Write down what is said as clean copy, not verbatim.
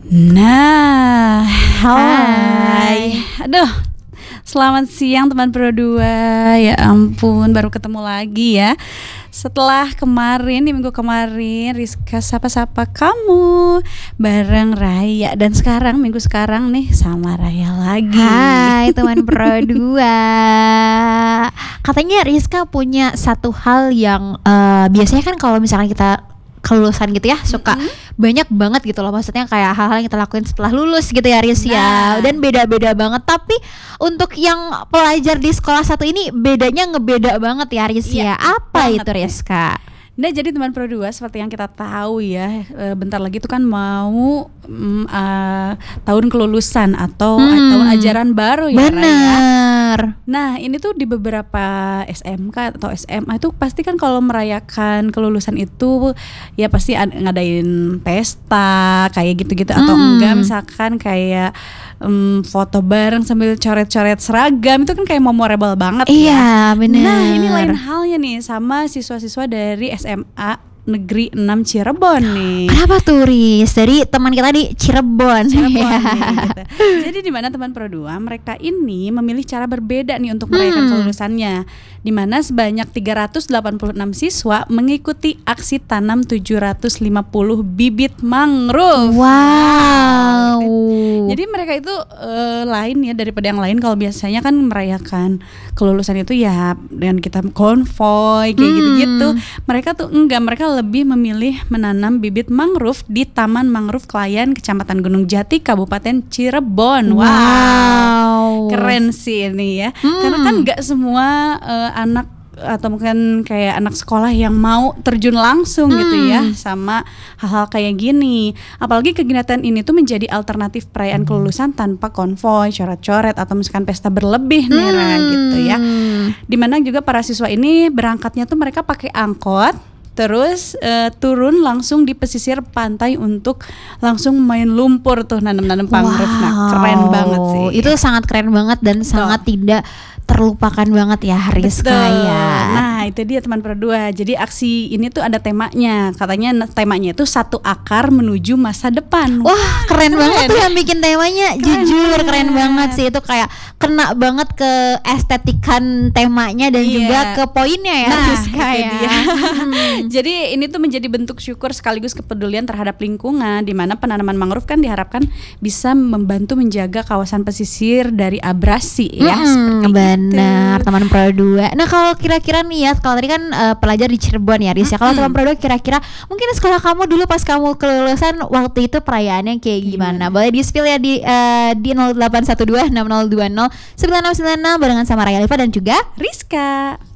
Nah, Hai. aduh, selamat siang teman Pro 2. Ya ampun, baru ketemu lagi ya. Setelah kemarin, di minggu kemarin Rizka sapa-sapa kamu bareng Raya. Dan sekarang, minggu sekarang nih sama Raya lagi. Hai teman Pro 2. Katanya Rizka punya satu hal yang biasanya kan kalau misalkan kita kelulusan gitu ya suka banyak banget gitu loh, maksudnya kayak hal-hal yang kita lakuin setelah lulus gitu ya Riz ya, dan beda-beda banget. Tapi untuk yang pelajar di sekolah satu ini bedanya ngebeda banget ya Riz ya. Apa banget itu Rizka? Nah, jadi teman Pro 2 seperti yang kita tahu ya, bentar lagi itu kan mau tahun kelulusan atau tahun ajaran baru ya, Raya. Bener. Nah, ini tuh di beberapa SMK atau SMA itu pasti kan kalau merayakan kelulusan itu ya pasti ngadain pesta kayak gitu-gitu, atau enggak misalkan kayak foto bareng sambil coret-coret seragam, itu kan kayak memorable banget ya. Iya bener. Nah, ini lain halnya nih sama siswa-siswa dari SMA Negeri 6 Cirebon nih. Kenapa tuh Riz? Dari teman kita di Cirebon. Nih, gitu. Jadi di mana teman Pro 2 mereka ini memilih cara berbeda nih untuk merayakan kelulusannya, di mana sebanyak 386 siswa mengikuti aksi tanam 750 bibit mangrove. Wow. Jadi mereka itu lain ya daripada yang lain. Kalau biasanya kan merayakan kelulusan itu ya dengan kita konvoy kayak gitu-gitu. Mereka tuh enggak, mereka lebih memilih menanam bibit mangrove di Taman Mangrove Klayan, Kecamatan Gunung Jati, Kabupaten Cirebon. Wow. Keren sih ini ya. Karena kan enggak semua anak atau mungkin kayak anak sekolah yang mau terjun langsung gitu ya sama hal-hal kayak gini. Apalagi kegiatan ini tuh menjadi alternatif perayaan kelulusan tanpa konvoy, coret-coret atau misalkan pesta berlebih nih gitu ya. Dimana juga para siswa ini berangkatnya tuh mereka pakai angkot, terus turun langsung di pesisir pantai untuk langsung main lumpur tuh, nanam-nanam mangrove. Nah, keren banget sih. Itu sangat keren banget dan sangat tidak terlupakan banget ya Rizka ya. Nah, itu dia teman Pro 2. Jadi aksi ini tuh ada temanya. Katanya temanya itu satu akar menuju masa depan. Wah, keren banget tuh yang bikin temanya. Jujur keren banget sih, itu kayak kena banget ke estetikan temanya dan juga ke poinnya ya Rizka ya. Jadi ini tuh menjadi bentuk syukur sekaligus kepedulian terhadap lingkungan, di mana penanaman mangrove kan diharapkan bisa membantu menjaga kawasan pesisir dari abrasi ya. Benar, teman Pro 2. Nah, kalau kira-kira nih ya, kalau tadi kan pelajar di Cirebon ya Riz ya. Kalau teman Pro 2 kira-kira mungkin sekolah kamu dulu pas kamu kelulusan waktu itu perayaannya kayak gimana? Boleh di-spill ya di 0812 6020 9696 barengan sama Raya Liva dan juga Rizka.